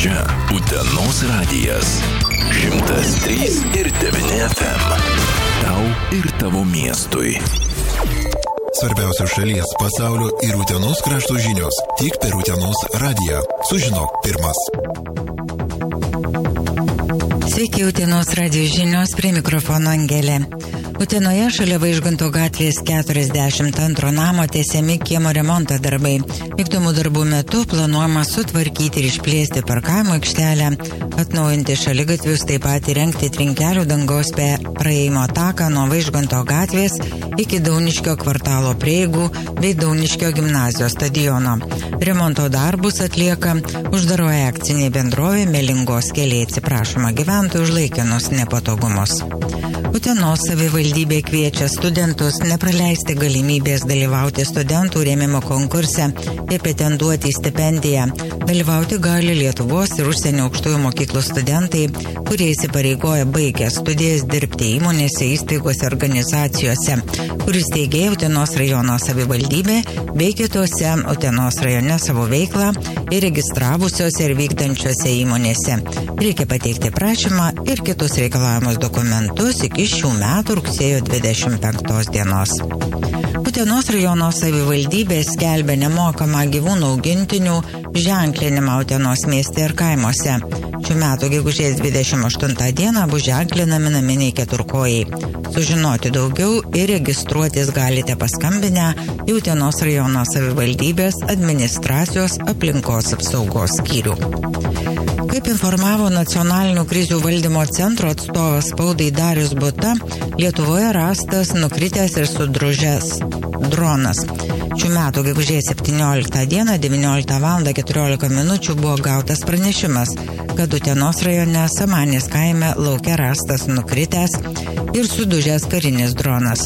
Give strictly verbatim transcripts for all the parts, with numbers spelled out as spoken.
Čia Utenos radijas. šimtas trys ir devyni F M. Tau ir tavo miestui. Svarbiausios šalies, pasaulio ir Utenos krašto žinios. Tik per Utenos radiją. Sužinok pirmas. Sveiki, Utenos radijos žinios, prie mikrofono Angelė. Utenoje šalia Vaižganto gatvės keturiasdešimt antro namo tęsiami kiemo remonto darbai. Vykdomų darbų metu planuojama sutvarkyti ir išplėsti parkavimo aikštelę, atnaujinti šaligatvius, taip pat įrengti trinkelių dangos praėjimo taką nuo Vaižganto gatvės iki Dauniškio kvartalo prieigų bei Dauniškio gimnazijos stadiono. Remonto darbus atlieka uždaroji akcinė bendrovė Melingos keliai, atsiprašoma gyventojų už laikinus nepatogumus. Utenos savivaldybė kviečia studentus nepraleisti galimybės dalyvauti studentų rėmimo konkurse ir pretenduoti į stipendiją. Dalyvauti gali Lietuvos ir užsienio aukštųjų mokyklų studentai, kurie įsipareigoja baigę studijas dirbti įmonėse, įstaigose, organizacijose, kuris steigė Utenos rajono savivaldybė bei kitose Utenos rajone savo veiklą ir registravusiose ir vykdančiose įmonėse. Reikia pateikti prašymą ir kitus reikalavimus dokumentus iki šių metų rugsėjo dvidešimt penktos dienos. Utenos rajono savivaldybė skelbia nemokamą gyvūnų augintinių ženklinimą Utenos mieste ir kaimuose. Šių metų gegužės dvidešimt aštuntą dieną bus ženklinami naminiai keturkojai. Sužinoti daugiau ir registruotis galite paskambinę į Utenos rajono savivaldybės administracijos aplinkos apsaugos skyrių. Kaip informavo nacionalinių krizių valdymo centro atstovas spaudai Darius Buta, Lietuvoje rastas nukritęs ir sudružęs dronas. Šių metų gegužės septynioliktą dieną devynioliktą valandą keturiolika minučių buvo gautas pranešimas, kad Utenos rajone Samanės kaime lauke rastas nukritęs ir sudužęs karinis dronas.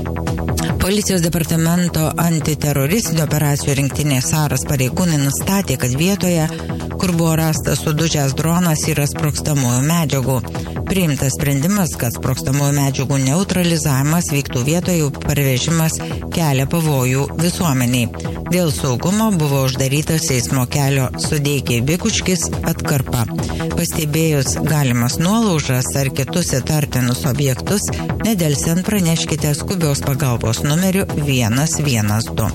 Policijos departamento antiteroristinių operacijų rinktinės Saras pareigūnai nustatė, kad vietoje, kur buvo rastas sudužęs dronas, yra sprogstamųjų medžiagų. Priimtas sprendimas, kad sprogstamųjų medžiagų neutralizavimas vyktų vietoje, parvežimas kelia pavojų visuomeniai. Dėl saugumo buvo uždarytas eismo kelio Sudeikiai Bikučkis atkarpa. Pastebėjus galimas nuolaužas ar kitus įtartinus objektus, nedelsiant praneškite skubios pagalbos numeriu vienas vienas du.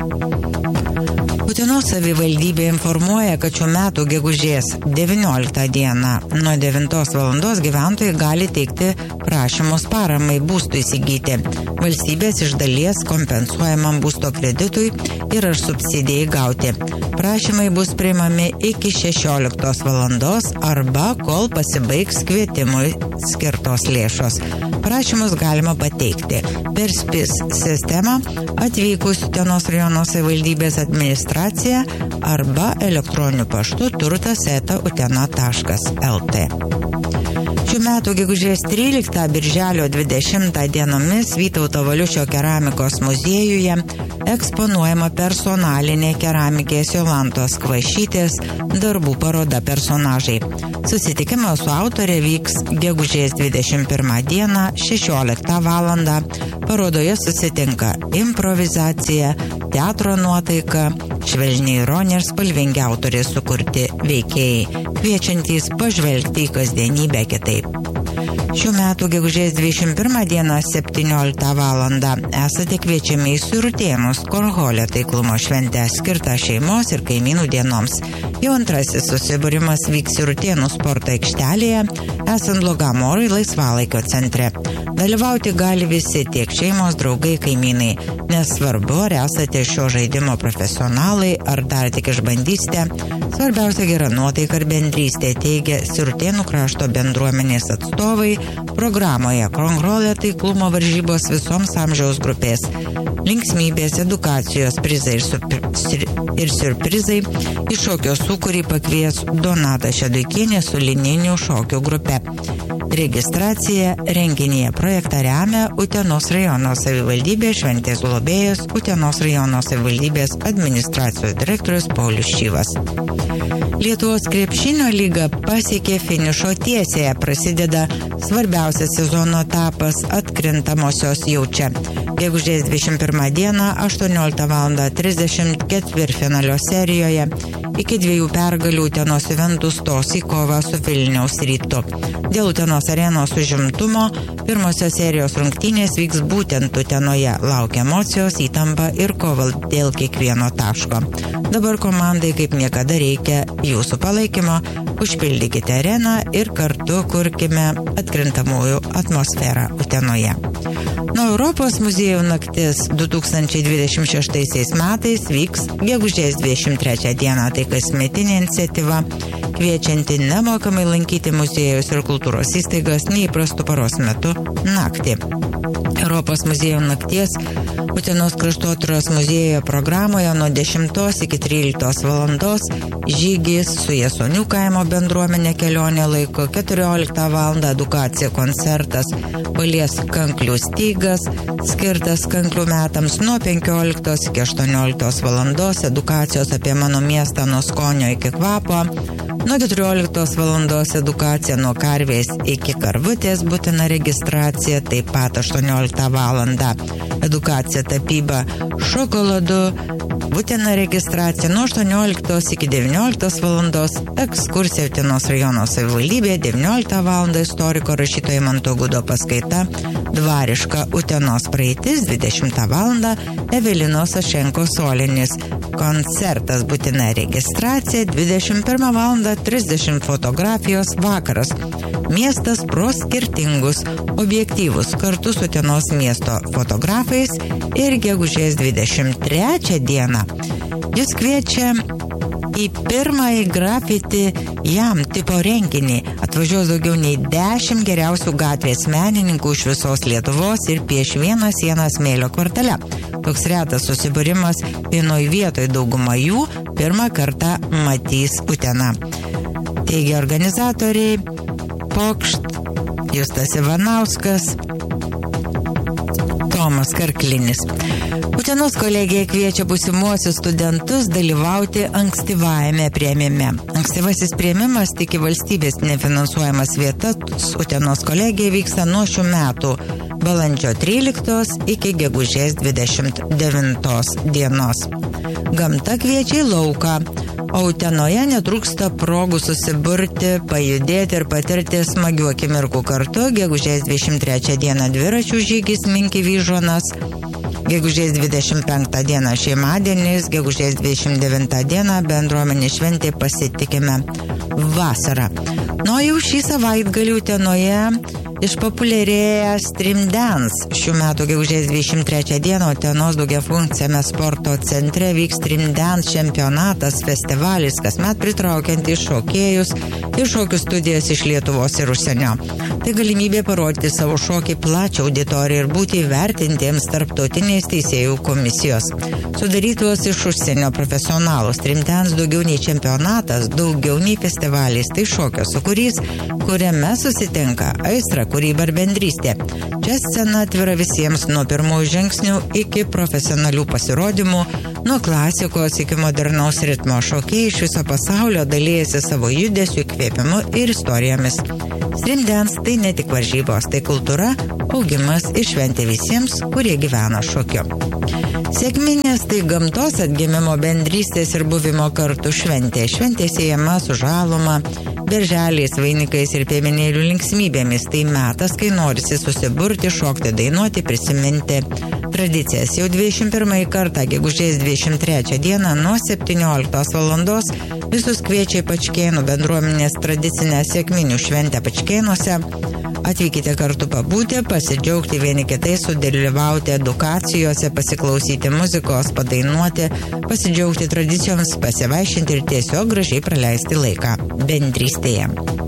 Utenos savivaldybė informuoja, kad šių metų gegužės devynioliktą dieną nuo devintos valandos gyventojai gali teikti prašymus paramai būstui įsigyti. Valstybės iš dalies kompensuojamam būsto kreditui ir ar subsidijai gauti. Prašymai bus priimami iki šešioliktos valandos arba kol pasibaigs kvietimui skirtos lėšos. Prašymus galima pateikti per SPIS sistemą atvykus Utenos rajono savivaldybės administraciją arba elektroniniu paštu turtas eta utena taškas lt. Šių metų gegužės tryliktą birželio dvidešimtą dienomis Vytauto Valiušio keramikos muziejuje eksponuojama personalinė keramikės Jolantos Kvašytės darbų paroda personažai. Susitikimas su autorė vyks gegužės dvidešimt pirmą dieną šešioliktą valandą. Parodoje susitinka improvizacija, teatro nuotaika, švelni ironija ir spalvingi autorės sukurti veikėjai, kviečiantys pažvelgti į kasdienybę kitaip. Šių metų gegužės dvidešimt pirmą dieną septynioliktą valandą esate kviečiami į Sirutėnus Korholio taiklumo šventę skirtą šeimos ir kaimynų dienoms. Jau antrasis susibūrimas vyks Sirutėnų sporto aikštelėje, esant blogam orui laisvalaikio centre. Dalyvauti gali visi, tiek šeimos, draugai, kaimynai. Nesvarbu, ar esate šio žaidimo profesionalai, ar dar tik išbandysite. Svarbiausia gera nuotaika ir bendrystė, teigia Sirutėnų krašto bendruomenės atstovai programoje Korholio taiklumo varžybos visoms amžiaus grupės. Linksmybės, edukacijos, prizai ir, supri, ir siurprizai į šokio sūkurį pakvies Donata Šeduikienė su linijinių šokio grupe. Registracija renginyje projektą remia Utenos rajono savivaldybės šventės globėjas Utenos rajono savivaldybės administracijos direktorius Paulius Šyvas. Lietuvos krepšinio lyga pasiekė finišo tiesėje, prasideda svarbiausias sezono etapas atkrintamosios jau čia. Gegužės dvidešimt pirmą dieną aštuonioliktą valandą trisdešimt ketvirtfinalio serijoje iki dviejų pergalių Utenos Juventus stos į kovą su Vilniaus Rytu. Dėl Utenos arenos užimtumo pirmosios serijos rungtynės vyks būtent Utenoje. Laukia emocijos, įtampa ir kova dėl kiekvieno taško. Dabar komandai kaip niekada reikia jūsų palaikymo. Užpildykite areną ir kartu kurkime atkrintamųjų atmosferą Utenoje. Nuo Europos muziejų naktis du tūkstančiai dvidešimt šeštaisiais metais vyks gegužės dvidešimt trečią dieną. Tai kasmetinė iniciatyva, kviečianti nemokamai lankyti muziejus ir kultūros įstaigas neįprastų paros metu naktį. Europos muziejų nakties Utenos kraštotyros muziejuje programoje nuo dešimtos iki tryliktos valandos žygis su Jasonių kaimo bendruomenė kelionė laiko, keturioliktą valandą edukacija koncertas Palies kanklių stygas, skirtas kanklių metams, nuo penkioliktos iki aštuonioliktos valandos edukacijos apie mano miestą nuo skonio iki kvapo, nuo keturioliktos valandos edukacija nuo karvės iki karvutės, būtina registracija, taip pat aštuonioliktą valandą edukacija tapyba šokoladu, būtina registracija nuo aštuonioliktos iki devynioliktos valandos, ekskursija Utenos rajono savivaldybė, devynioliktą valandą istoriko rašytojo Manto Gudo paskaita Dvariška Utenos praeitis, dvidešimtą valandą Evelinos Ašenko solinis koncertas, būtina registracija, dvidešimt pirmą valandą trisdešimt fotografijos vakaras. Miestas pro skirtingus objektyvus kartu su Utenos miesto fotografais ir gegužės dvidešimt trečią dieną jis kviečia į pirmąjį grafiti jam tipo renginį. Atvažiuos daugiau nei dešimt geriausių gatvės menininkų iš visos Lietuvos ir pieš vieną sieną smėlio kvartale. Toks retas susibūrimas vienoj vietoj, dauguma jų pirmą kartą matys Uteną. Teigia organizatoriai Pokšt, Justas Ivanauskas, Tomas Karklinis. Utenos kolegija kviečia būsimuosius studentus dalyvauti ankstyvajame priėmime. Ankstyvasis priėmimas tik į valstybės nefinansuojamas vietas Utenos kolegija vyksta nuo šių metų balandžio tryliktos iki gegužės dvidešimt devintos dienos. Gamta kviečia į lauką, o Utenoje netrūksta progų susiburti, pajudėti ir patirti smagių akimirkų kartu. Gegužės dvidešimt trečią dieną dviračių žygis Minki Vyžuonas, gegužės dvidešimt penktą dieną šeimadienis, gegužės dvidešimt devintą dieną bendruomenė šventė Pasitikime vasarą. Nu, jau šį savaitgalį Utenoje išpopuliarėja Stream Dance. Šių metų gegužės dvidešimt trečią dieną Utenos daugiafunkciame sporto centre vyks Stream Dance čempionatas, festivalis, kasmet pritraukiantis šokėjus ir šokių studijas iš Lietuvos ir užsienio. Tai galimybė parodyti savo šokį plačią auditoriją ir būti įvertintiems tarptautinės teisėjų komisijos. Sudarytos iš užsienio profesionalų, Stream Dance daugiau nei čempionatas, daugiau nei festivalis, tai šokio sukūrys, kuriame susitinka aistra, kūryba ir bendrystė. Čia scena atvira visiems nuo pirmųjų žingsnių iki profesionalių pasirodymų, nuo klasikos iki modernaus ritmo. Šokėjai iš viso pasaulio dalijasi savo judesiu, įkvėpimu ir istorijomis. Stream Dance tai ne tik varžybos, tai kultūra, augimas ir šventė visiems, kurie gyvena šokiu. Sėkminės tai gamtos atgimimo, bendrystės ir buvimo kartu šventė. Šventė siejama su žaluma, berželiais, vainikais ir piemenėlių linksmybėmis. Tai metas, kai norisi susiburti, šokti, dainuoti, prisiminti tradicijas. Jau dvidešimt pirmąjį kartą, gegužės dvidešimt trečią dieną nuo septynioliktos valandos visus kviečia į Pačkėnų bendruomenės tradicinę sekminių šventę Pačkėnuose. Atvykite kartu pabūti, pasidžiaugti vieni kitais, sudalyvauti edukacijose, pasiklausyti muzikos, padainuoti, pasidžiaugti tradicijoms, pasivaišinti ir tiesiog gražiai praleisti laiką bendrystėje.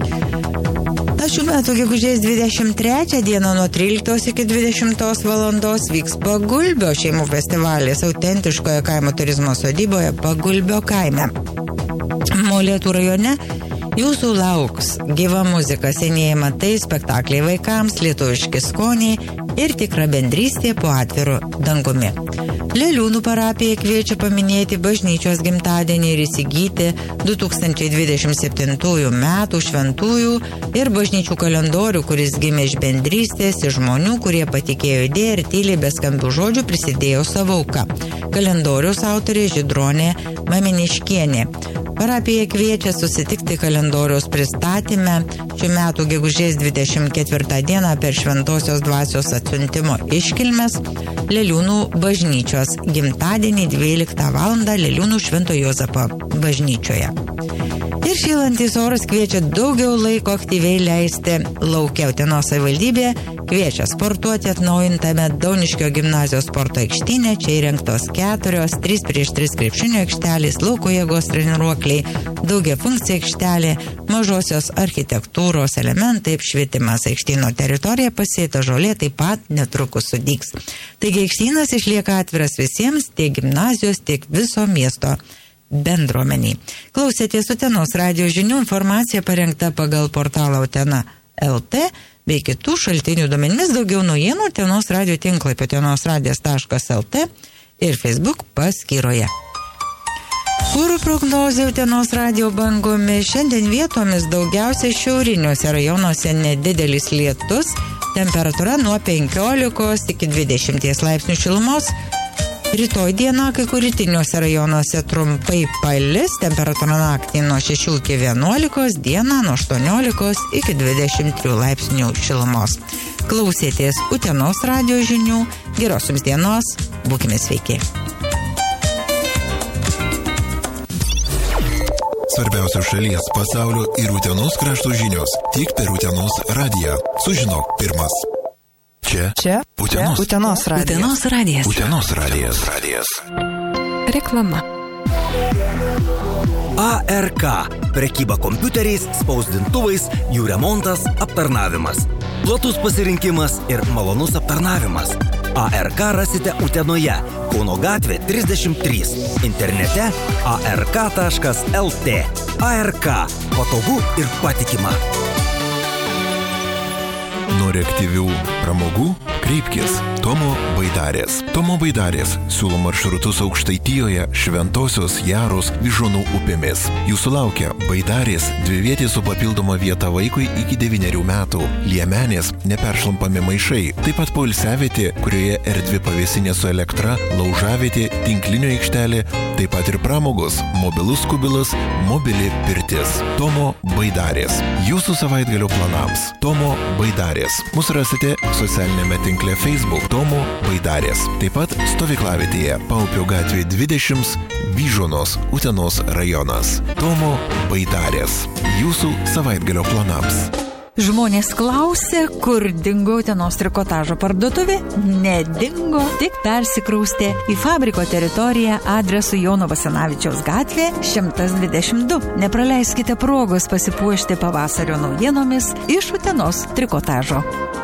Na, šių metų gegužės dvidešimt trečią dieną nuo tryliktos iki dvidešimtos valandos vyks Pagulbio šeimų festivalis autentiškoje kaimo turizmo sodyboje Pagulbio kaime. Molėtų rajone jūsų lauks gyva muzika, senieji matai, spektakliai vaikams, lietuviški skoniai ir tikra bendrystė po atviru dangumi. Leliūnų parapija kviečia paminėti bažnyčios gimtadienį ir įsigyti du tūkstančiai dvidešimt septintųjų metų šventųjų ir bažnyčių kalendorių, kuris gimė iš bendrystės, iš žmonių, kurie patikėjo idėją ir tyliai be skambių žodžių prisidėjo savo auką. Kalendoriaus autorė Žydronė Maminiškienė. Parapija kviečia susitikti kalendoriaus pristatyme šių metų gegužės dvidešimt ketvirtą dieną per Šventosios dvasios atsiuntimo iškilmes Leliūnų bažnyčios gimtadienį dvyliktą valandą Leliūnų Švento Juozapo bažnyčioje. Ir šylantis oras kviečia daugiau laiko aktyviai leisti lauke. Utenos savivaldybė kviečia sportuoti atnaujintame Dauniškio gimnazijos sporto aikštyne. Čia įrengtos keturios, trys prieš tris krepšinio aikštelės, lauko jėgos treniruokliai, daugiafunkcija aikštelė, mažosios architektūros elementai, apšvietimas. Aikštyno teritorija pasėta žolė taip pat netrukus sudygs. Taigi aikštynas išlieka atviras visiems, tiek gimnazijos, tiek viso miesto bendruomeniai. Klausėtės Utenos radijo žinių, informacija parengta pagal portalą Utena L T bei kitų šaltinių duomenimis. Daugiau naujienų Utenos radijo tinklapį utenos radijas taškas el te ir Facebook paskyroje. Orų prognozė Utenos radijo bangomis. Šiandien vietomis daugiausiai šiauriniuose rajonuose nedidelis lietus, temperatūra nuo penkiolikos iki dvidešimties laipsnių šilumos. Rytoj dieną kai kur rytiniuose rajonuose trumpai palis, temperatūra naktį nuo šešių iki vienuolikos, dieną nuo aštuoniolikos iki dvidešimt trijų laipsnių šilumos. Klausėtės Utenos radijo žinių, geros jums dienos, būkime sveiki. Svarbiausios šalies, pasaulio ir Utenos krašto žinios tik per Utenos radiją. Sužinok pirmas. Čia, Čia Utenos. Utenos radijas. Utenos radijas. Utenos radijas. radijas. Reklama. A R K. Prekyba kompiuteriais, spausdintuvais, jų remontas, aptarnavimas. Platus pasirinkimas ir malonus aptarnavimas. A R K rasite Utenoje, Kauno gatvė trisdešimt trys. Internete a r k taškas el te. A R K. Patogu ir patikima. Nori aktyvių pramogų? Kreipkis Tomo Baidarės. Tomo Baidarės siūlo maršrutus Aukštaitijoje, Šventosios, Jaros, Vyžuonų upėmis. Jūsų laukia Baidarės, dvivietė su papildoma vieta vaikui iki devynerių metų, liemenės, neperšlampami maišai, taip pat poilsiavietė, kurioje erdvi pavėsinė su elektra, laužavietė, tinklinio aikštelė, taip pat ir pramogos, mobilus kubilas, mobili pirtis. Tomo Baidarės. Jūsų savaitgalio planams. Tomo Baidarės. Mus rasite socialinėme tinkle Facebook Tomo Baidarės. Taip pat stovyklavietėje Paupio gatvė dvidešimt, Vyžuonos, Utenos rajonas. Tomo Baidarės. Jūsų savaitgalio planams. Žmonės klausė, kur dingo Utenos trikotažo parduotuvė. Nedingo, tik persikraustė į fabriko teritoriją adresu Jono Basanavičiaus gatvė šimtas dvidešimt du. Nepraleiskite progos pasipuošti pavasario naujienomis iš Utenos trikotažo.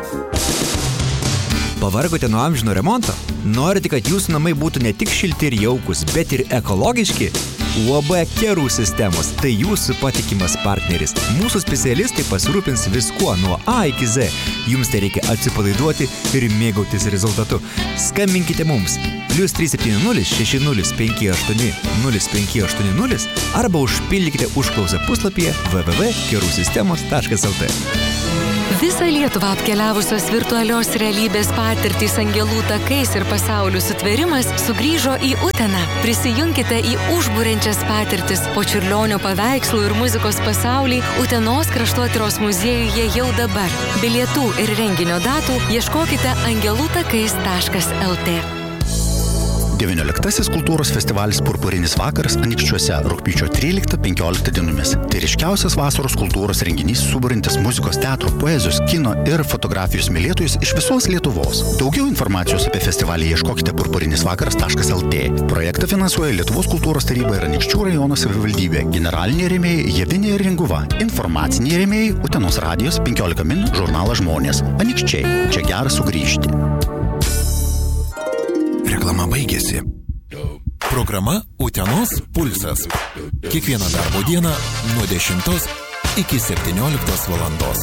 Pavargote nuo amžino remonto? Norite, kad jūsų namai būtų ne tik šilti ir jaukus, bet ir ekologiški? U A B Kerų sistemos – tai jūsų patikimas partneris. Mūsų specialistai pasirūpins viskuo nuo A iki Z. Jums tai reikia atsipalaiduoti ir mėgautis rezultatu. Skambinkite mums plius trys septyni nulis šeši nulis penki aštuoni nulis penki aštuoni nulis arba užpildykite užklausą puslapyje w w w taškas kerų sistemos taškas el te. Visą Lietuvą apkeliavusios virtualios realybės patirtys angelų takais ir pasaulių sutvėrimas sugrįžo į Uteną. Prisijunkite į užburiančias patirtis po Čiurlionio paveikslų ir muzikos pasaulį Utenos kraštotyros muziejuje jau dabar. Bilietų ir renginio datų ieškokite angelų takais taškas el te. devynioliktasis kultūros festivalis Purpurinis vakaras Anykščiuose rugpjūčio tryliktą penkioliktą dienomis. Tai ryškiausias vasaros kultūros renginys suburintis muzikos, teatro, poezijos, kino ir fotografijos mylėtojus iš visos Lietuvos. Daugiau informacijos apie festivalį ieškokite purpurinis vakaras taškas el te. Projektą finansuoja Lietuvos kultūros taryba ir Anykščių rajono savivaldybė. Generaliniai rėmėjai Javinė ir Ringuva. Informaciniai rėmėjai Utenos radijos, penkiolika min, žurnalas Žmonės. Anykščiai. Čia gera sugrįžti. Reklama baigėsi. Programa Utenos pulsas. Kiekvieną darbo dieną nuo dešimtos iki septynioliktos valandos.